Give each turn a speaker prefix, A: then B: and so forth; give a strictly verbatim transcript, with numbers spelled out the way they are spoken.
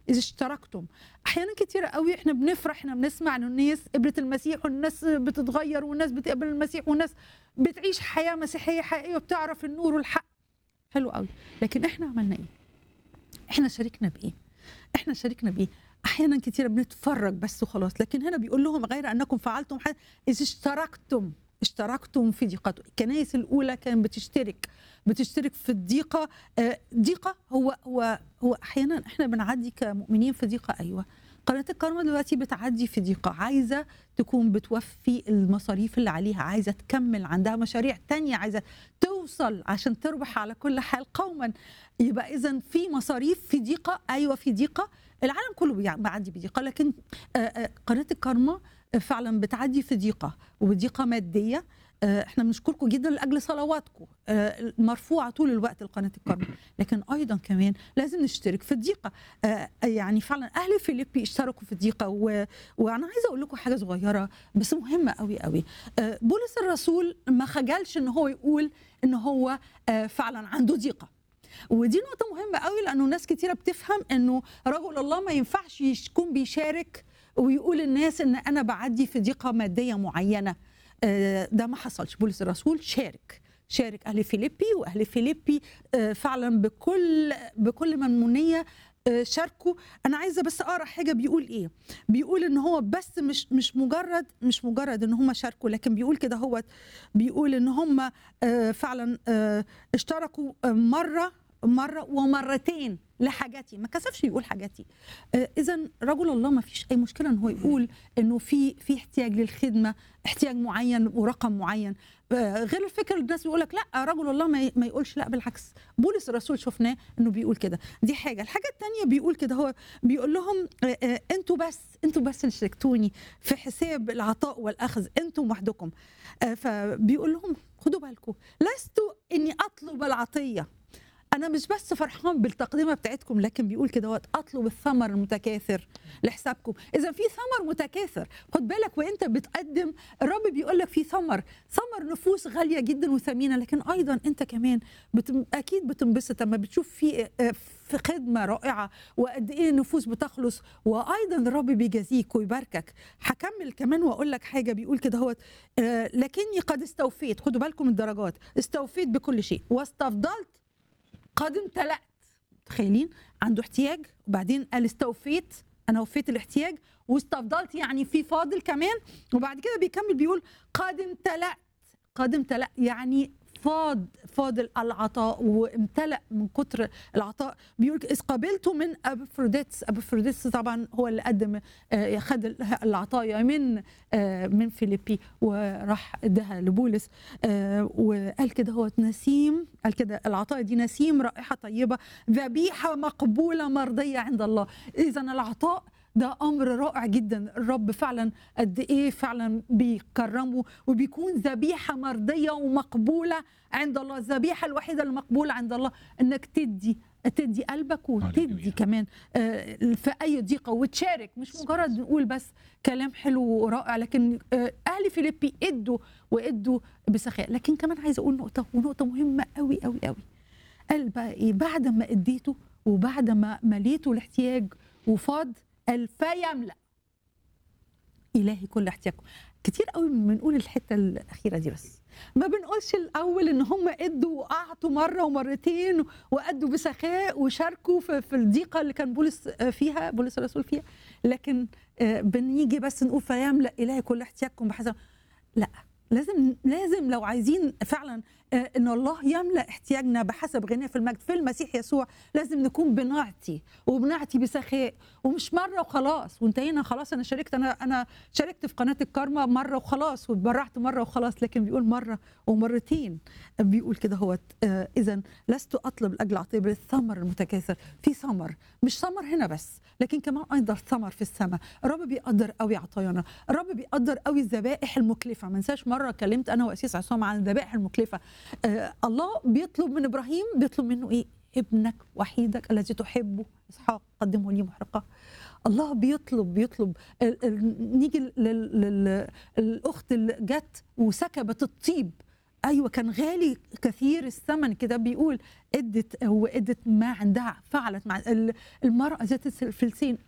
A: اذا اشتركتم. احيانا كتيره قوي احنا بنفرح، احنا بنسمع ان الناس قبلت المسيح والناس بتتغير والناس بتقبل المسيح والناس بتعيش حياه مسيحيه حقيقيه وبتعرف النور والحق. حلو قوي، لكن احنا عملنا ايه؟ احنا شاركنا بايه؟ احنا شاركنا بايه؟ احيانا كتيره بنتفرج بس وخلاص، لكن هنا بيقول لهم غير انكم فعلتم حاجه اذا اشتركتم اشتركتم في ضيقته. الكنائس الاولى كانت بتشترك بتشترك في الضيقه. ضيقه هو هو هو احيانا احنا بنعدي كمؤمنين في ضيقه. ايوه، قناه الكرمة دلوقتي بتعدي في ضيقه، عايزه تكون بتوفي المصاريف اللي عليها، عايزه تكمل، عندها مشاريع تانية عايزه توصل عشان تربح على كل حال قوما. يبقى اذا في مصاريف، في ضيقه. ايوه في ضيقه، العالم كله بيعدي بضيقه، لكن قناه الكرمة فعلا بتعدي في ضيقه، وضيقه ماديه. احنا بنشكركم جدا لاجل صلواتكم مرفوعه طول الوقت لقناه الكرمة، لكن ايضا كمان لازم نشترك في الضيقه. يعني فعلا اهل فيليبي اشتركوا في الضيقه. و... وانا عايزه اقول لكم حاجه صغيره بس مهمه قوي قوي. بولس الرسول ما خجلش ان هو يقول ان هو فعلا عنده ضيقه، ودي نقطه مهمه قوي، لانه ناس كتيره بتفهم انه رجل الله ما ينفعش يكون بيشارك ويقول الناس ان انا بعدي في ضيقه ماديه معينه. ده ما حصلش. بولس الرسول شارك شارك اهل فيليبي، واهل فيليبي فعلا بكل بكل ممنونيه شاركوا. انا عايزه بس اقرا حاجه بيقول ايه. بيقول ان هو بس مش مش مجرد مش مجرد ان هم شاركوا، لكن بيقول كده، هو بيقول ان هم فعلا اشتركوا مره مره ومرتين لحاجاتي. ما كسفش يقول حاجاتي. اذا رجل الله ما فيش اي مشكله ان هو يقول انه في في احتياج للخدمه، احتياج معين ورقم معين. غير الفكره الناس بيقول لك لا رجل الله ما يقولش. لا بالعكس، بولس الرسول شفناه انه بيقول كده. دي حاجه. الحاجه الثانيه بيقول كده، هو بيقول لهم انتوا بس انتوا بس اللي شاركتوني في حساب العطاء والاخذ، انتم وحدكم. فبيقول لهم خدوا بالكم، لست اني اطلب العطيه، أنا مش بس فرحان بالتقدمة بتاعتكم، لكن بيقول كده وقت أطلب الثمر المتكاثر لحسابكم. إذا في ثمر متكاثر، خد بالك وأنت بتقدم، الرب بيقول لك في ثمر ثمر نفوس غالية جدا وثمينة، لكن أيضا أنت كمان بتم أكيد بتنبسط لما بتشوف في في خدمة رائعة وقد إيه النفوس بتخلص، وأيضا الرب بيجازيك ويباركك. هكمل كمان وأقول لك حاجة. بيقول كده هو آه لكني قد استوفيت، خدوا بالكم من الدرجات، استوفيت بكل شيء واستفضلت قد امتلأت. تخيلين عنده احتياج وبعدين قال استوفيت، انا وفيت الاحتياج واستفضلت، يعني في فاضل كمان. وبعد كده بيكمل بيقول قد امتلأت. قد امتلأ يعني فاض فاضل العطاء وامتلأ من كتر العطاء. بيقول إذ قابلته من أبفروديتس. أبفروديتس طبعا هو اللي قدم خد العطايا من من فيليبي وراح اداها لبولس، وقال كده هو نسيم، قال كده العطايا دي نسيم رائحة طيبة ذبيحة مقبولة مرضية عند الله. إذا العطاء ده أمر رائع جدا. الرب فعلا قد إيه فعلا بيكرمه وبيكون ذبيحة مرضية ومقبولة عند الله. الذبيحة الوحيدة المقبولة عند الله إنك تدي تدي قلبك وتدي كمان في أي ضيقة وتشارك، مش مجرد نقول بس كلام حلو ورائع. لكن أهل فيليبي ادوا وادوا بسخاء. لكن كمان عايزة أقول نقطة ونقطة مهمة قوي قوي قوي. قال بقى إيه بعد ما اديته وبعد ما مليته الاحتياج وفاض، قال فيملأ إلهي كل احتياجكم. كتير قوي بنقول الحته الاخيره دي، بس ما بنقولش الاول ان هم ادوا واعطوا مره ومرتين وادوا بسخاء وشاركوا في, في الضيقه اللي كان بولس فيها بولس الرسول فيها. لكن بنيجي بس نقول فيملأ إلهي كل احتياجكم بحسب. لا، لازم لازم لو عايزين فعلا ان الله يملأ احتياجنا بحسب غناه في المجد في المسيح يسوع، لازم نكون بنعطي وبنعطي بسخاء، ومش مره وخلاص وانتهينا خلاص. انا شاركت انا انا شاركت في قناه الكرمة مره وخلاص واتبرعت مره وخلاص، لكن بيقول مره ومرتين. بيقول كده هو آه اذا لست اطلب لاجل عطيه بالثمر المتكاثر. في ثمر، مش ثمر هنا بس، لكن كمان ايضا ثمر في السماء. الرب بيقدر قوي عطايانا، الرب بيقدر قوي الذبائح المكلفه. ما انساش مره كلمت انا واسيس عصام عن الذبائح المكلفه. آه الله بيطلب من ابراهيم، بيطلب منه ايه؟ ابنك وحيدك الذي تحبه اسحاق قدمه لي محرقه. الله بيطلب بيطلب ال ال نيجي للاخت اللي جت وسكبت الطيب ايوه كان غالي كثير الثمن كده، بيقول ادت وادت ما عندها، فعلت مع ال- المراه ذات الفلسين